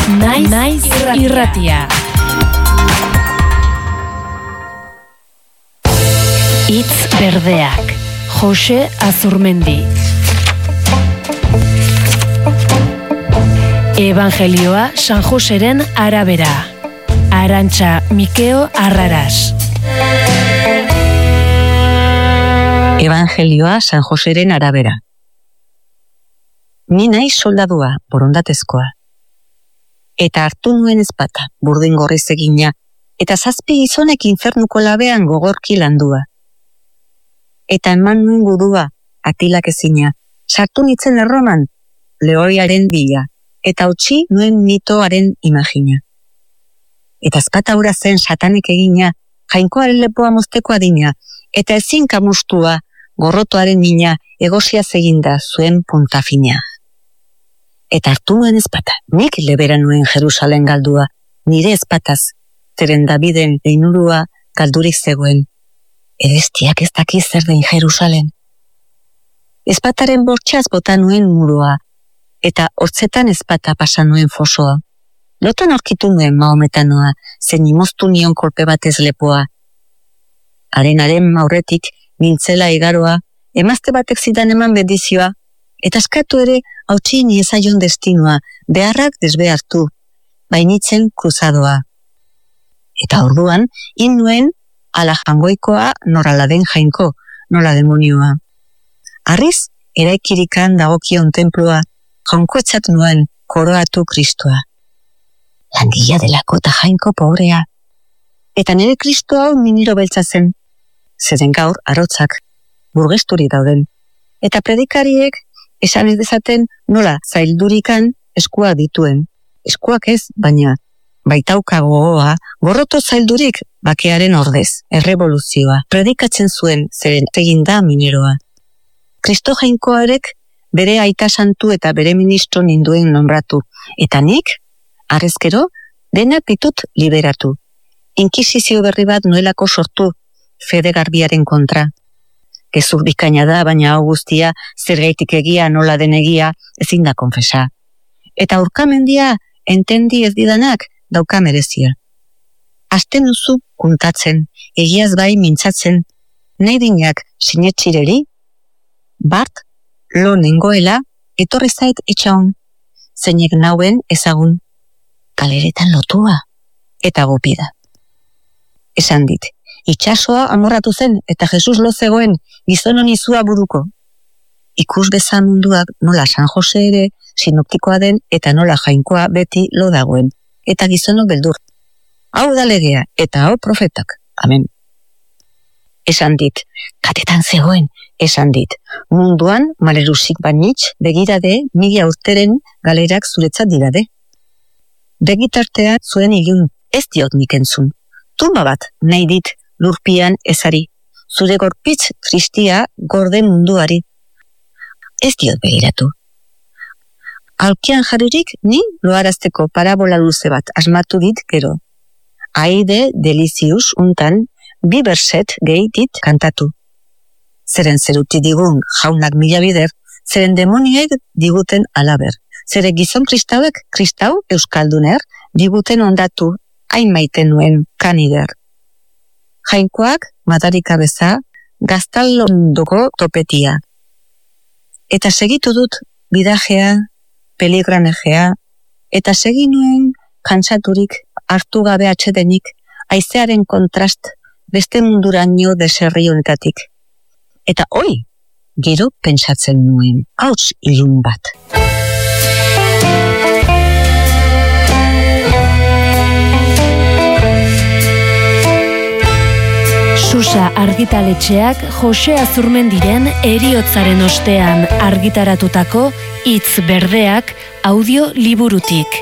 Naiz irratia. Hitz berdeak. Jose Azurmendi. Evangelioa San Joseren arabera. Arantxa Mikeo Arraras. Evangelioa San Joseren arabera. Ni naiz soldadua, borondatezkoa. Eta hartu nuen ezpata, burdin gorriz egina, eta 7 gizonek infernuko labean gogorki landua. Eta eman nuen gudua, atilak ezina, sartu nitzen erroman, lehoiaren bila, eta utzi nuen mitoaren imagina. Eta ezpata hura zen satanek egina, jainkoaren lepoa mozteko adina, eta ezin kamustua, gorrotoaren mina, egosia eginda zuen puntafina. Eta hartu nuen ezpata, nik lebera nuen Jerusalen galdua, nire ezpataz, zeren Daviden leinurua galdurik zegoen. Edestiak ez dakiz zer den Jerusalen. Ezpataren bortxaz bota nuen murua, eta hortzetan ezpata pasa nuen fosoa. Lotan aurkitu nuen Mahometanoa, zen imoztu nion kolpe batez lepoa. Haren aurretik nintzela igaroa, emazte batek zidan eman bendizioa, eta eskatu ere hautsi niezaion destinua, beharrak desbehartu, bainitzen kruzadoa. Eta orduan, nuen ala jangoikoa norala den jainko, nola demonioa. Arriz, eraikirikan dagokion tenplua, jaunkoetzat nuen koroatu Kristoa. Langila delako eta jainko pobrea. Eta nire Kristo hau miniro beltza zen, zeren gaur arotzak, burgesturi dauden. Eta predikariek esan ez dezaten nola zaildurikan eskuak dituen. Eskuak ez, baina baitauka gogoa, gorroto zaildurik bakearen ordez, errevoluzioa. Predikatzen zuen zeren egin da mineroa. Kristo jainkoarek bere aita santu eta bere ministro ninduen nombratu. Eta nik, arrezkero, denak ditut liberatu. Inkisizio berri bat nuelako sortu, fede garbiaren kontra. Gezur bikaina da, baina hau guztia, zergaitik egia, nola den egia, ezin da konfesa. Eta urkamendia, entendi ez didanak, dauka merezia. Asten duzu kuntatzen, egiaz bai mintzatzen, nahi dinak sinetxireri, bart, lo nengoela, etorri zait etxaun, zeinek nauen ezagun, kaleretan lotua, eta gopida. Esan dit, itxasoa amorratu zen, eta Jesus lo zegoen, gizon honi zua buruko. Ikus bezan munduak nola San Jose ere, sinoptikoa den, eta nola jainkoa beti lo dagoen. Eta gizonok beldur. Hau da legea, eta hau profetak. Amen. Esan dit, katetan zegoen, esan dit, munduan malerusik banitz, begirade, 1000 urteren galerak zuretzat dirade. Begitartea zuen ilun, ez diot nik entzun. Tumba bat, nahi dit, lurpian ezari, zure gorpitz kristia gorde munduari. Ez diot begiratu. Alkian jarririk ni loarazteko parabola luze bat asmatu dit gero. Aide delizius untan 2 berset gehi dit kantatu. Zeren zeruti digun jaunak mila bider, zeren demoniek diguten alaber. Zere gizon kristauek, kristau euskalduner, diguten ondatu, hain maiten nuen kanider. Jainkoak, madarika beza, gaztalondoko topetia. Eta segitu dut bidajea, peligranejea, eta segi nuen kantsaturik, hartu gabe atsedenik, haizearen kontrast, beste munduraino deserri honetatik. Eta hoi, gero pentsatzen nuen, hauts ilun bat. Susa argitaletxeak Jose Azurmendiren heriotzaren ostean argitaratutako Hitz berdeak audio liburutik.